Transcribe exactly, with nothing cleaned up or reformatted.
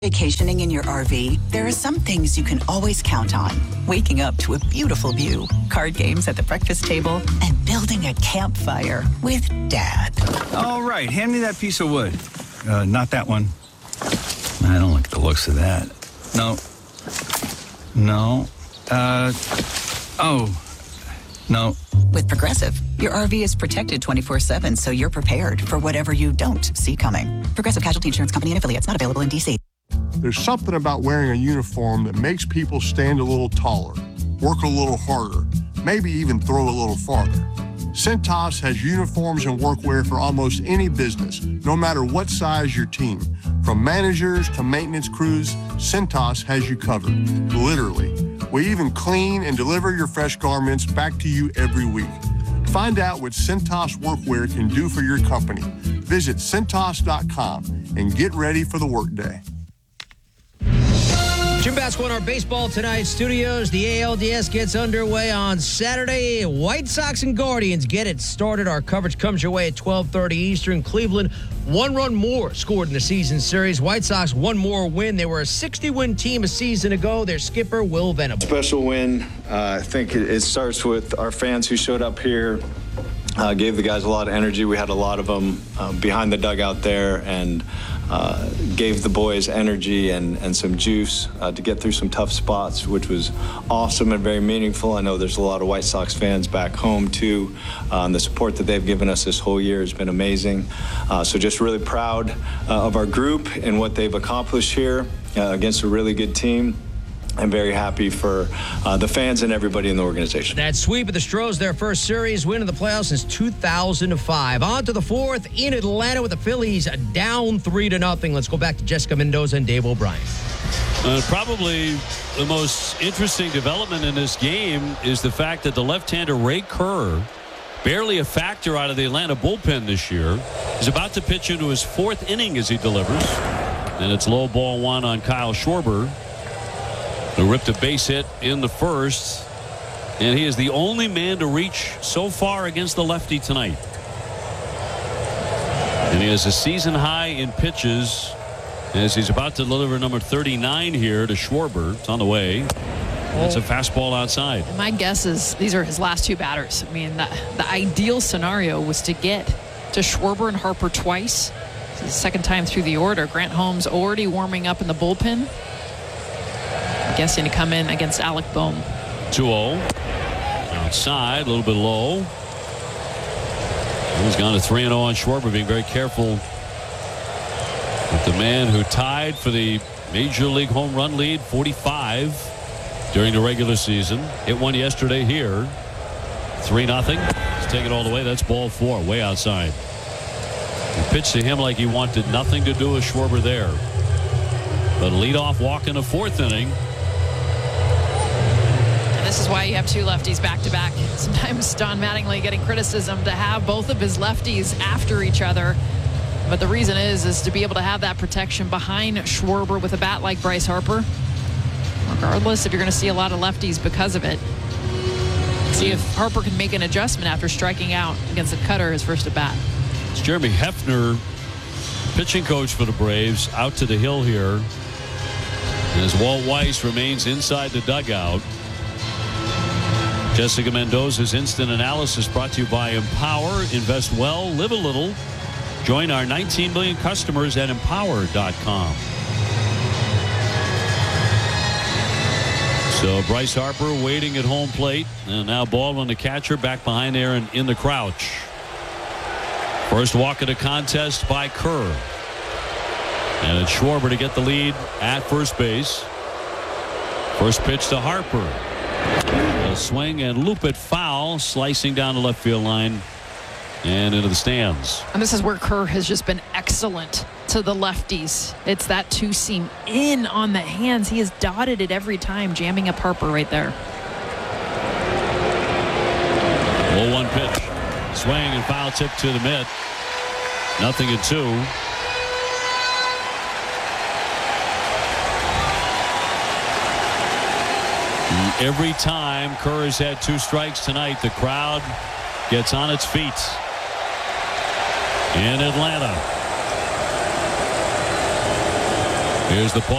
Vacationing in your R V, there are some things you can always count on. Waking up to a beautiful view, card games at the breakfast table, and building a campfire with Dad. All right, hand me that piece of wood. Uh, not that one. I don't like the looks of that. No. No. Uh, oh. No. With Progressive, your R V is protected twenty-four seven, so you're prepared for whatever you don't see coming. Progressive Casualty Insurance Company and affiliates, not available in D C. There's something about wearing a uniform that makes people stand a little taller, work a little harder, maybe even throw a little farther. Cintas has uniforms and workwear for almost any business, no matter what size your team. From managers to maintenance crews, Cintas has you covered, literally. We even clean and deliver your fresh garments back to you every week. Find out what Cintas workwear can do for your company. Visit Cintas dot com and get ready for the workday. Jim Basco in our baseball tonight studios. The A L D S gets underway on Saturday. White Sox and Guardians get it started. Our coverage comes your way at twelve thirty Eastern. Cleveland, one run more scored in the season series. White Sox, one more win. They were a sixty-win team a season ago. Their skipper, Will Venable. Special win. Uh, I think it, it starts with our fans who showed up here. Uh, gave the guys a lot of energy. We had a lot of them uh, behind the dugout there, and uh, gave the boys energy and, and some juice uh, to get through some tough spots, which was awesome and very meaningful. I know there's a lot of White Sox fans back home, too. Uh, and the support that they've given us this whole year has been amazing. Uh, so just really proud uh, of our group and what they've accomplished here uh, against a really good team. I'm very happy for uh, the fans and everybody in the organization. That sweep of the Stros, their first series win in the playoffs since two thousand five. On to the fourth in Atlanta with the Phillies down three to nothing. Let's go back to Jessica Mendoza and Dave O'Brien. Uh, probably the most interesting development in this game is the fact that the left-hander Ray Kerr, barely a factor out of the Atlanta bullpen this year, is about to pitch into his fourth inning as he delivers. And it's low ball one on Kyle Schwarber, who ripped a base hit in the first, and he is the only man to reach so far against the lefty tonight. And he has a season high in pitches as he's about to deliver number thirty-nine here to Schwarber. It's on the way. It's a fastball outside. And my guess is these are his last two batters. I mean, the, the ideal scenario was to get to Schwarber and Harper twice. This is the second time through the order. Grant Holmes already warming up in the bullpen. I'm guessing to come in against Alec Bohm. two oh. Outside, a little bit low. He's gone to three and oh on Schwarber, being very careful with the man who tied for the Major League home run lead, forty-five, during the regular season. Hit one yesterday here. three nothing. Let's take it all the way. That's ball four, way outside. He pitched to him like he wanted nothing to do with Schwarber there. But leadoff walk in the fourth inning. This is why you have two lefties back to back. Sometimes Don Mattingly getting criticism to have both of his lefties after each other. But the reason is, is to be able to have that protection behind Schwarber with a bat like Bryce Harper. Regardless if you're going to see a lot of lefties because of it. See if Harper can make an adjustment after striking out against the cutter his first at bat. It's Jeremy Hefner, pitching coach for the Braves, out to the hill here. As Walt Weiss remains inside the dugout. Jessica Mendoza's instant analysis brought to you by Empower. Invest well, live a little. Join our nineteen million customers at empower dot com. So Bryce Harper waiting at home plate, and now Baldwin, the catcher, back behind there and in the crouch. First walk of the contest by Kerr. And it's Schwarber to get the lead at first base. First pitch to Harper. A swing and loop it foul, slicing down the left field line and into the stands. And this is where Kerr has just been excellent to the lefties. It's that two seam in on the hands. He has dotted it every time, jamming up Harper right there. oh one pitch. Swing and foul tip to the mitt. Nothing in two. Every time Kerr has had two strikes tonight, the crowd gets on its feet in Atlanta. Here's the ball.